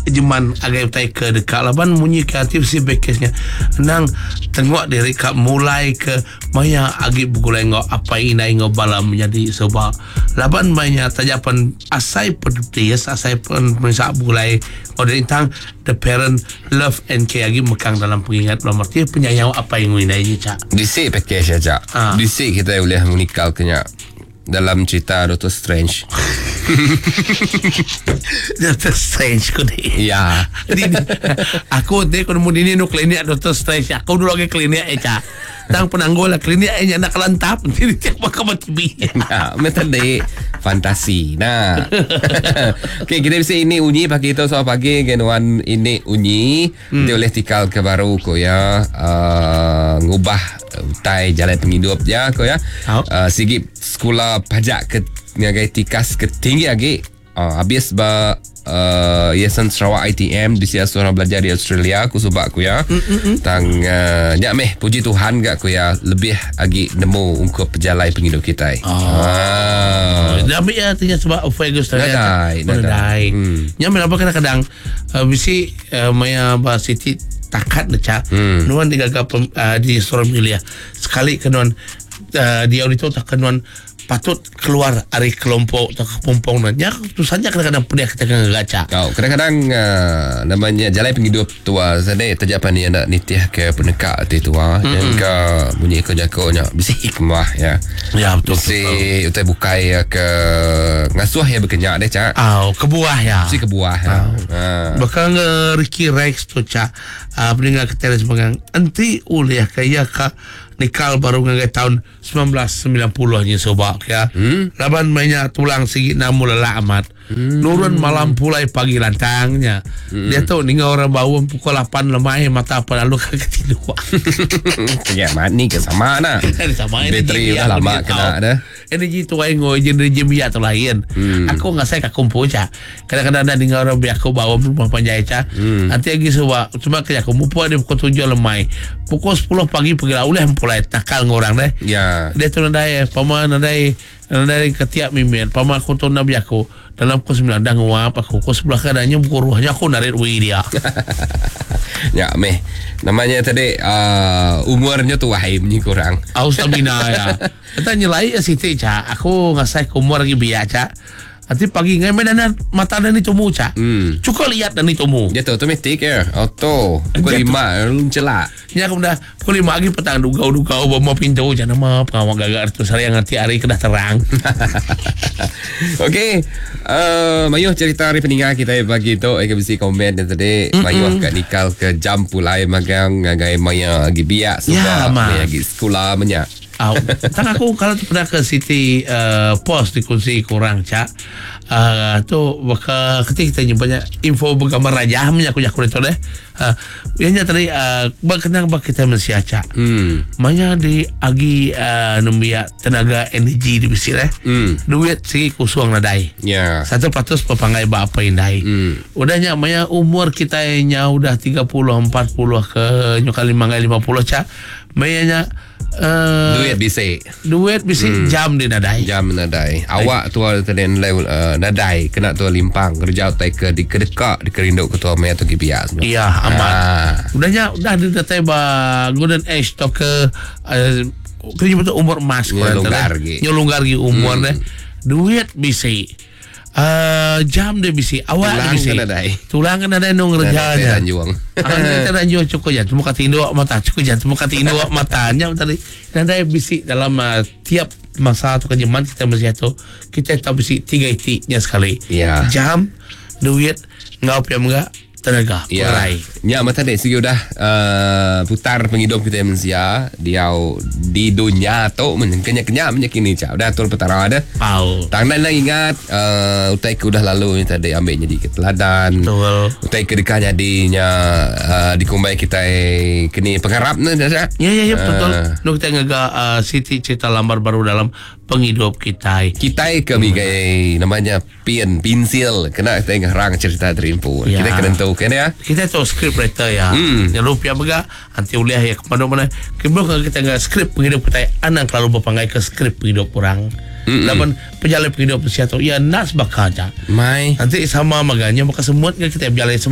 jeman agak utai ke dekat laban munyi kreatif si bekesnya nang tengok diri kak mulai ke maya agi bugulai ngok apa ina ngok balam menjadi sebab laban maya tajapan asai peduties asai pun mensak bugulai order intang the parent love and care agi mekang dalam pengingat belum arti penyayang apa yang ina ini cak disi package aja disi kita boleh menikal kenya dalam cerita Doctor Strange. Doctor Strange ko ni. Ya. Aku dia kalau mau ini nu klinik Doctor Strange. Aku dulu lagi klinik aja. Tang penanggul lah klinik aja nak kelantap. Jadi tiap makan TV. Nah, metode fantasi. Nah. Okay, kita bisa ini unyi pagi itu soal pagi genuan ini unyi. Dia boleh tikal ke baru ko ya. Ngubah utai jalan penghidup ya ko ya. Sigi sekolah pajak ke ngagai tikas ke tinggi lagi. Habis ba Yayasan Sarawak ITM di sia seorang belajar di Australia aku sebab aku ya. Tang nyak meh puji Tuhan gak aku ya lebih lagi nemu ungkup pejalai penghidup kita. Tapi ya tanya sebab August nadai. Nya menapa kadang-kadang bisi maya ba Siti takat necak nuan digagap di seorang milia sekali kenuan dia itu tak kenuan patut keluar dari kelompok atau kepompong nanya tu saja kadang-kadang pernah kita gaca. Kadang-kadang namanya jalan penghidup tua sana terjapan ni nak nitih ke penekak tu tua yang ke bunyi ke jakonya bisi hikmah ya. Ya betul. Bisi utai bukai ke ngasuh ya berkenyak deh cak. Kebuah ya. Bisi kebuah. Bakang Ricky Rex tu cak peninggal kita sebagai anti uliah kaya ka nikal baru ngagai tahun 1990 nya sobak ya. Laban mainnya tulang sigi namu lelah amat. Nurun malam pulai pagi lantangnya. Dia tahu ningal orang bawang pukul 8 lemah mata apa lalu kagak tidur. Ya mani ke sama na. Sama bateri dah lama kena dah. Energi tu ai ngoi energi biak tu lain. Aku nggak saya kakumpu ca. Kadang-kadang ada ningal orang biak aku bawa rumah panjai ca. Nanti lagi sebab cuma kerja aku mumpul dia pukul 7 lemai. Pukul 10 pagi pergi uleh mulai nakal ngorang deh. Ya. Dia tu nadai paman nadai ketiak mimin paman aku tu nabi aku dalam pukul 9 dah nguap aku pukul 11 kadangnya pukul ruahnya aku narik wi dia. Ya meh namanya tadi umurnya tu wahai ni kurang. Stamina ya. Kita nyelai Siti ca. Aku ngasai umur lagi biasa. Nanti pagi ngai medan mata dan itu muca. Cukup lihat dan itu mu. Dia tu otomatik ya. Auto. Pukul 5 lu celak. Nya kemudian pukul 5 lagi petang dugau bawa pintu jangan mah pengawal gagal tu saya ngerti hari kedah terang. Okey. Mayuh cerita hari peninggal kita bagi tu bisi komen dan tadi mayuh kat nikal ke jam pulai magang ngagai maya lagi biak sebab lagi sekolah banyak. Tang aku kalau pernah ke Siti post di kunci kurang cak tu ketika kita banyak info bergambar raja aku itu deh ianya tadi berkenang kita Malaysia cak banyak di agi numbia tenaga energi di bisi duit segi kusung nadai 100% pepangai bapa indai udahnya banyak umur kita nya udah 30 40 ke nyukali mangai 50 cak banyak duit bisa jam di nadai awak tu tadi nadai kena tu limpang kerja utai ke di kedekak di kerinduk ketua maya tu kibias iya amat udah di datai ba golden age to ke kerja betul umur emas nyolonggar gi umur deh duit bisa jam dia bisi awak dia bisi tulang kan ada nung kerjanya kita ranjuang cukup jangan cuma kata induk mata cukup jangan cuma kata induk matanya tadi dan ada bisi dalam tiap masa atau kejaman kita mesti itu kita tahu bisi 3 itiknya sekali jam duit ngau piam enggak tenaga perai nya mata dek segi udah putar penghidup kita manusia dia di dunia tu kenya menyakini cak udah tur petara ada tangan nak ingat utai ke udah lalu tadi ambil jadi keteladan utai ke dekahnya dinya dikumbai kita kini pengharap ya betul nu kita ngaga Siti cerita lambar baru dalam penghidup kita kami kayak namanya pensil kena kita ngarang cerita terinfo kita kena tahu kan ya kita tahu script writer ya yang rupiah bega anti uliah ya kemana-mana kita nggak script penghidup kita anak lalu berpangai ke script penghidup orang lapan penjalai penghidup siapa ya nas bakaja nanti sama maganya maka semua kita berjalai